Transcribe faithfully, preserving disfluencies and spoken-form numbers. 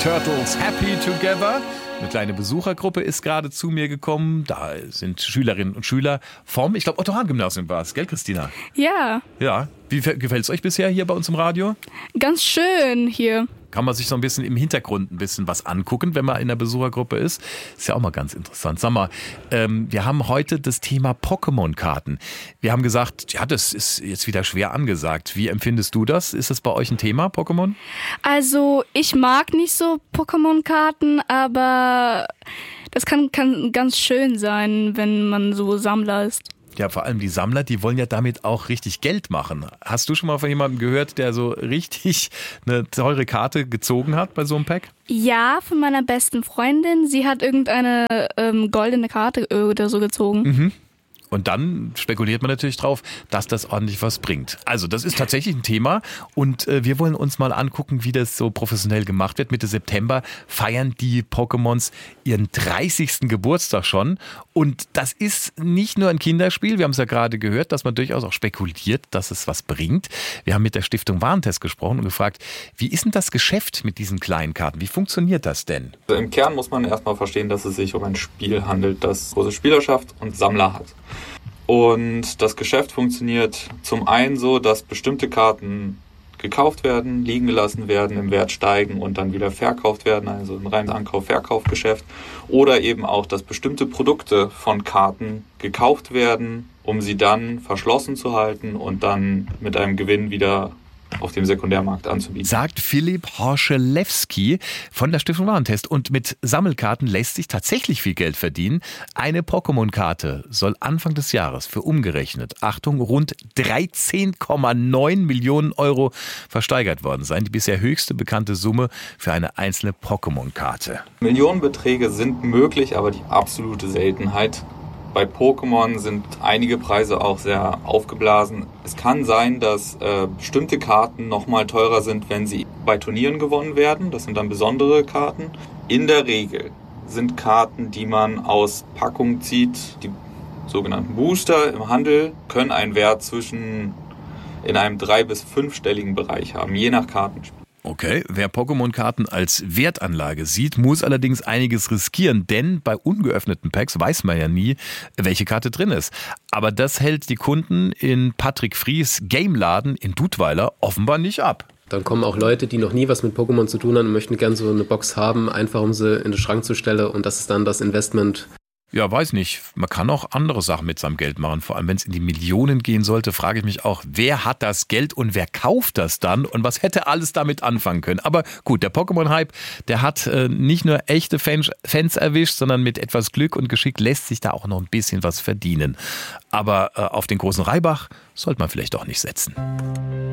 Turtles Happy Together. Eine kleine Besuchergruppe ist gerade zu mir gekommen. Da sind Schülerinnen und Schüler vom, ich glaube, Otto-Hahn-Gymnasium war es, gell, Christina? Ja. Ja. Wie gefällt es euch bisher hier bei uns im Radio? Ganz schön hier. Kann man sich so ein bisschen im Hintergrund ein bisschen was angucken, wenn man in der Besuchergruppe ist. Ist ja auch mal ganz interessant. Sag mal, ähm, wir haben heute das Thema Pokémon-Karten. Wir haben gesagt, ja, das ist jetzt wieder schwer angesagt. Wie empfindest du das? Ist das bei euch ein Thema, Pokémon? Also ich mag nicht so Pokémon-Karten, aber das kann, kann ganz schön sein, wenn man so Sammler ist. Ja, vor allem die Sammler, die wollen ja damit auch richtig Geld machen. Hast du schon mal von jemandem gehört, der so richtig eine teure Karte gezogen hat bei so einem Pack? Ja, von meiner besten Freundin. Sie hat irgendeine ähm, goldene Karte oder so gezogen. Mhm. Und dann spekuliert man natürlich drauf, dass das ordentlich was bringt. Also das ist tatsächlich ein Thema und äh, wir wollen uns mal angucken, wie das so professionell gemacht wird. Mitte September feiern die Pokémons ihren dreißigsten Geburtstag schon und das ist nicht nur ein Kinderspiel, wir haben es ja gerade gehört, dass man durchaus auch spekuliert, dass es was bringt. Wir haben mit der Stiftung Warentest gesprochen und gefragt, wie ist denn das Geschäft mit diesen kleinen Karten? Wie funktioniert das denn? Also im Kern muss man erstmal verstehen, dass es sich um ein Spiel handelt, das große Spielerschaft und Sammler hat. Und das Geschäft funktioniert zum einen so, dass bestimmte Karten gekauft werden, liegen gelassen werden, im Wert steigen und dann wieder verkauft werden, also ein reines Ankauf-Verkauf-Geschäft. Oder eben auch, dass bestimmte Produkte von Karten gekauft werden, um sie dann verschlossen zu halten und dann mit einem Gewinn wieder auf dem Sekundärmarkt anzubieten. Sagt Philipp Horschelewski von der Stiftung Warentest. Und mit Sammelkarten lässt sich tatsächlich viel Geld verdienen. Eine Pokémon-Karte soll Anfang des Jahres für umgerechnet, Achtung, rund dreizehn Komma neun Millionen Euro versteigert worden sein. Die bisher höchste bekannte Summe für eine einzelne Pokémon-Karte. Millionenbeträge sind möglich, aber die absolute Seltenheit. Bei Pokémon sind einige Preise auch sehr aufgeblasen. Es kann sein, dass äh, bestimmte Karten nochmal teurer sind, wenn sie bei Turnieren gewonnen werden. Das sind dann besondere Karten. In der Regel sind Karten, die man aus Packung zieht, die sogenannten Booster im Handel, können einen Wert zwischen in einem drei- bis fünfstelligen Bereich haben, je nach Kartenspiel. Okay, wer Pokémon-Karten als Wertanlage sieht, muss allerdings einiges riskieren, denn bei ungeöffneten Packs weiß man ja nie, welche Karte drin ist. Aber das hält die Kunden in Patrick Fries Gameladen in Dudweiler offenbar nicht ab. Dann kommen auch Leute, die noch nie was mit Pokémon zu tun haben und möchten gerne so eine Box haben, einfach um sie in den Schrank zu stellen und das ist dann das Investment. Ja, weiß nicht. Man kann auch andere Sachen mit seinem Geld machen. Vor allem, wenn es in die Millionen gehen sollte, frage ich mich auch, wer hat das Geld und wer kauft das dann und was hätte alles damit anfangen können. Aber gut, der Pokémon-Hype, der hat äh, nicht nur echte Fans, Fans erwischt, sondern mit etwas Glück und Geschick lässt sich da auch noch ein bisschen was verdienen. Aber äh, auf den großen Reibach sollte man vielleicht doch nicht setzen.